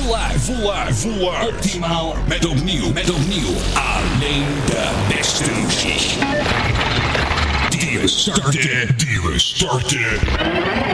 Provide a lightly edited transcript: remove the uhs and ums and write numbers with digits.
voluit. Optimaal met opnieuw alleen de beste muziek. Die we starten.